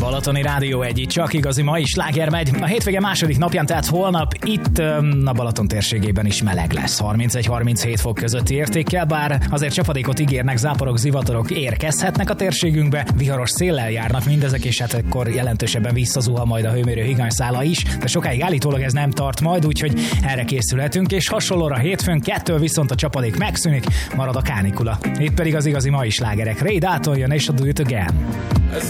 Balatoni Rádió 1, csak igazi mai sláger megy. A hétvége második napján, tehát holnap itt a Balaton térségében is meleg lesz. 31-37 fok közötti értékkel, bár azért csapadékot ígérnek, záporok, zivatarok érkezhetnek a térségünkbe, viharos széllel járnak mindezek, és hát akkor jelentősebben visszazuhan majd a hőmérő higanyszála is, de sokáig állítólag ez nem tart majd, úgyhogy erre készülhetünk, és hasonlóra hétfőn 2 viszont a csapadék megszűnik, marad a kánikula. Itt pedig az igazi mai slágerek. Ray Dalton jön és a Do It Again.